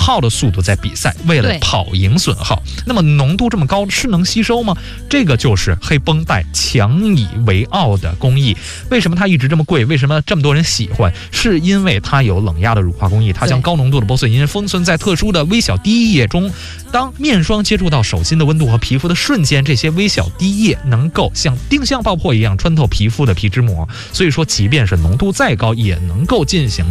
耗的速度在比赛，为了跑赢损耗。那么浓度这么高是能吸收吗？这个就是黑绷带强以为傲的工艺。为什么它一直这么贵？为什么这么多人喜欢？是因为它有冷压的乳化工艺，它将高浓度的玻碎因封存在特殊的微小滴液中。当面霜接触到手心的温度和皮肤的瞬间，这些微小滴液能够像定向爆破一样穿透皮肤的皮脂膜。所以说，即便是浓度再高，也能够进行